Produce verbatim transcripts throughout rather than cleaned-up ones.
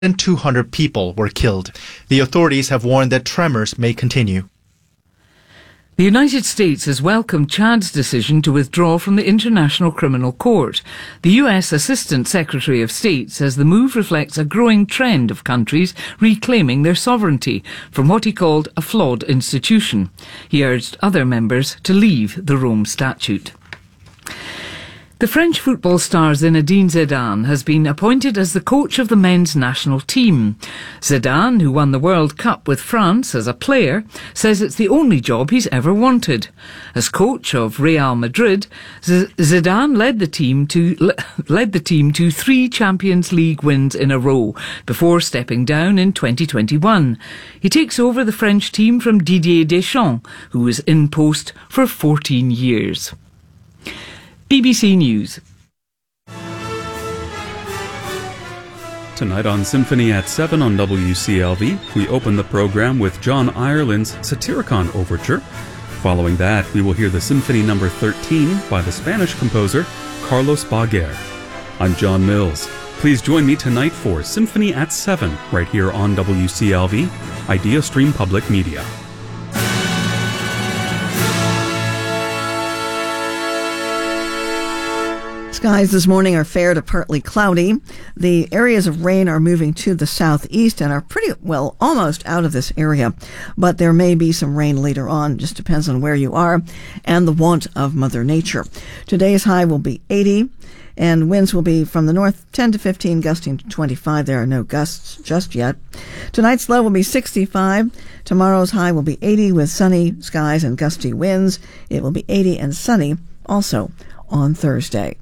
than two hundred people were killed. The authorities have warned that tremors may continue. The United States has welcomed Chad's decision to withdraw from the International Criminal Court. The U S Assistant Secretary of State says the move reflects a growing trend of countries reclaiming their sovereignty from what he called a flawed institution. He urged other members to leave the Rome Statute. The French football star Zinedine Zidane has been appointed as the coach of the men's national team. Zidane, who won the World Cup with France as a player, says it's the only job he's ever wanted. As coach of Real Madrid, Z- Zidane led the team to led the team to three Champions League wins in a row before stepping down in twenty twenty-one. He takes over the French team from Didier Deschamps, who was in post for fourteen years. B B C News. Tonight on Symphony at seven on W C L V, we open the program with John Ireland's Satyricon Overture. Following that, we will hear the Symphony number thirteen by the Spanish composer Carlos Baguer. I'm John Mills. Please join me tonight for Symphony at seven, right here on W C L V, Idea Stream Public Media. Skies this morning are fair to partly cloudy. The areas of rain are moving to the southeast and are pretty well almost out of this area. But there may be some rain later on. Just depends on where you are and the want of Mother Nature. Today's high will be eighty and winds will be from the north ten to fifteen, gusting to twenty-five. There are no gusts just yet. Tonight's low will be sixty-five. Tomorrow's high will be eighty with sunny skies and gusty winds. It will be eighty and sunny also on Thursday.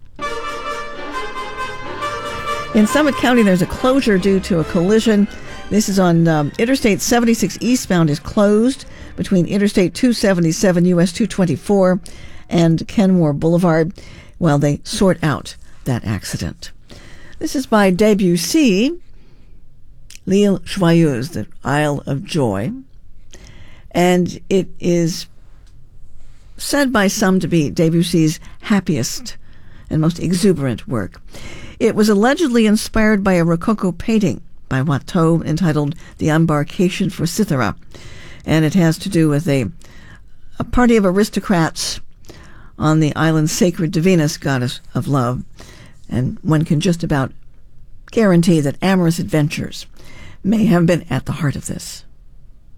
In Summit County, there's a closure due to a collision. This is on um, Interstate seventy-six eastbound is closed between Interstate two seventy-seven, U S two twenty-four, and Kenmore Boulevard while they sort out that accident. This is by Debussy, L'Île Joyeuse, the Isle of Joy. And it is said by some to be Debussy's happiest and most exuberant work. It was allegedly inspired by a Rococo painting by Watteau entitled The Embarkation for Cythera, and it has to do with a, a party of aristocrats on the island's sacred Divinus, goddess of love, and one can just about guarantee that amorous adventures may have been at the heart of this.